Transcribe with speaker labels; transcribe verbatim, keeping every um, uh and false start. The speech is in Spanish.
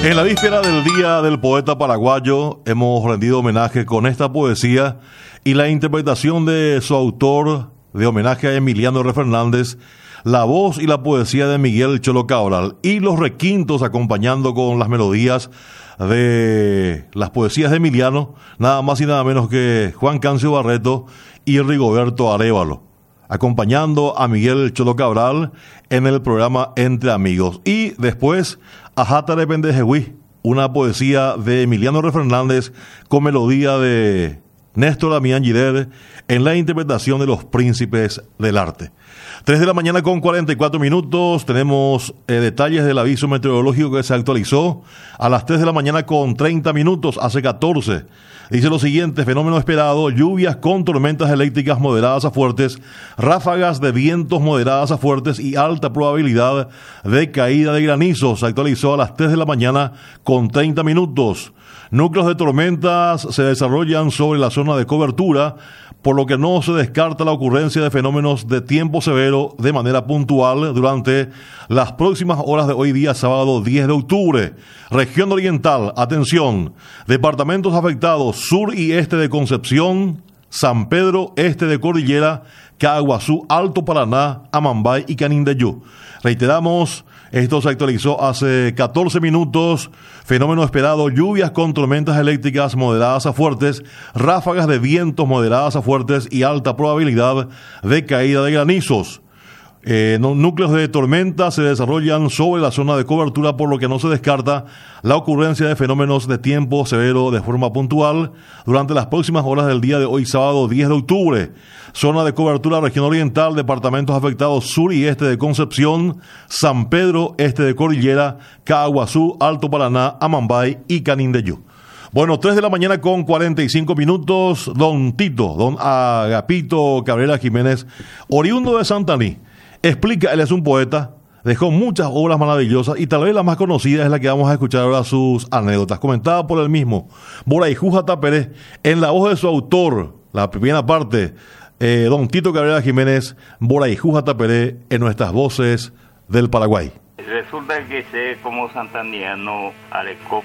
Speaker 1: En la víspera del Día del Poeta Paraguayo hemos rendido homenaje con esta poesía y la interpretación de su autor de homenaje a Emiliano R. Fernández, la voz y la poesía de Miguel Cholo Cabral y los requintos acompañando con las melodías de las poesías de Emiliano, nada más y nada menos que Juan Cancio Barreto y Rigoberto Arévalo, acompañando a Miguel Cholo Cabral en el programa Entre Amigos. Y después a Játare Pendejehuí, una poesía de Emiliano R. Fernández con melodía de Néstor Damián Girer en la interpretación de Los Príncipes del Arte. Tres de la mañana con cuarenta y cuatro minutos, tenemos eh, detalles del aviso meteorológico que se actualizó a las tres de la mañana con treinta minutos, hace catorce. Dice lo siguiente: fenómeno esperado, lluvias con tormentas eléctricas moderadas a fuertes, ráfagas de vientos moderadas a fuertes y alta probabilidad de caída de granizo. Se actualizó a las tres de la mañana con treinta minutos. Núcleos de tormentas se desarrollan sobre la zona de cobertura, por lo que no se descarta la ocurrencia de fenómenos de tiempo severo de manera puntual durante las próximas horas de hoy día, sábado diez de octubre. Región Oriental, atención, departamentos afectados, sur y este de Concepción, San Pedro, este de Cordillera, Caaguazú, Alto Paraná, Amambay y Canindeyú. Reiteramos, esto se actualizó hace catorce minutos. Fenómeno esperado, lluvias con tormentas eléctricas moderadas a fuertes, ráfagas de vientos moderadas a fuertes y alta probabilidad de caída de granizos. Eh, no, núcleos de tormenta se desarrollan sobre la zona de cobertura, por lo que no se descarta la ocurrencia de fenómenos de tiempo severo de forma puntual durante las próximas horas del día de hoy, sábado diez de octubre. Zona de cobertura, región oriental, departamentos afectados sur y este de Concepción, San Pedro, este de Cordillera, Caaguazú, Alto Paraná, Amambay y Canindeyú. Bueno, tres de la mañana con cuarenta y cinco minutos, don Tito, don Agapito Cabrera Jiménez, oriundo de Santaní, explica, él es un poeta, dejó muchas obras maravillosas y tal vez la más conocida es la que vamos a escuchar ahora, sus anécdotas, comentada por él mismo, Boraijú Jatapere, en la voz de su autor, la primera parte, eh, don Tito Cabrera Jiménez, Boraijú Jatapere, en nuestras voces del Paraguay.
Speaker 2: Resulta que sé como santaniano Areco